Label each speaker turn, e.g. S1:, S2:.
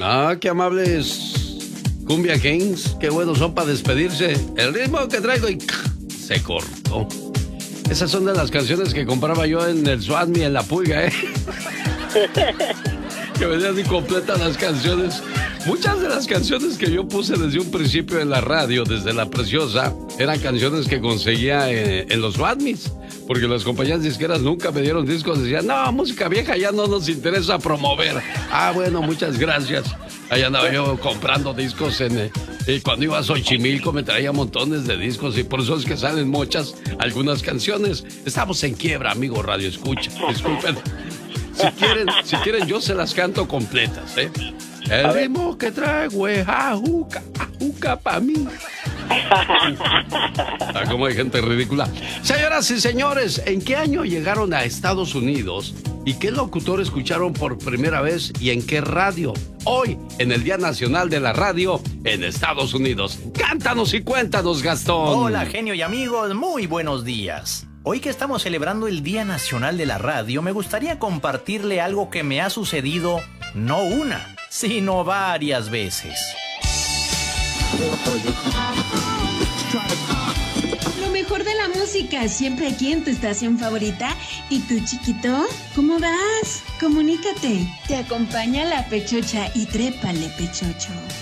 S1: Ah, qué amables Cumbia Kings, qué buenos son para despedirse. El ritmo que traigo y se cortó. Esas son de las canciones que compraba yo en el Swami en La Pulga, que venían incompletas las canciones. Muchas de las canciones que yo puse desde un principio en la radio, desde La Preciosa, eran canciones que conseguía en los Swamis. Porque las compañías disqueras nunca me dieron discos. Decían, no, música vieja ya no nos interesa promover. Ah, bueno, muchas gracias. Ahí andaba yo comprando discos y cuando iba a Xochimilco me traía montones de discos y por eso es que salen muchas, algunas canciones. Estamos en quiebra, amigo Radio Escucha. Disculpen. Si quieren, yo se las canto completas, ¿eh? El ritmo que traigo es ajuca pa' mí. Ah, como hay gente ridícula. Señoras y señores, ¿en qué año llegaron a Estados Unidos? ¿Y qué locutor escucharon por primera vez y en qué radio? Hoy, en el Día Nacional de la Radio en Estados Unidos. Cántanos y cuéntanos, Gastón.
S2: Hola, genio y amigos, muy buenos días. Hoy que estamos celebrando el Día Nacional de la Radio, me gustaría compartirle algo que me ha sucedido no una, sino varias veces.
S3: Lo mejor de la música, siempre aquí en tu estación favorita. ¿Y tú, chiquito? ¿Cómo vas? Comunícate. Te acompaña la Pechocha y trépale, Pechocho.